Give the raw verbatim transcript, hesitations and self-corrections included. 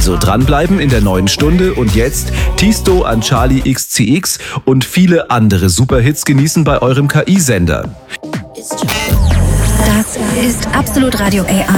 Also dranbleiben in der neuen Stunde und jetzt Tisto an Charlie X C X und viele andere Superhits genießen bei eurem K I-Sender. Das ist Absolut Radio A R.